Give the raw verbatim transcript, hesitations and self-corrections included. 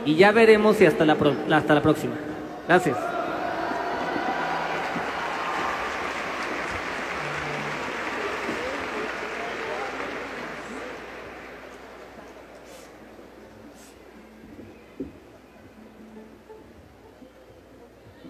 y ya veremos si hasta la, pro- hasta la próxima. Gracias.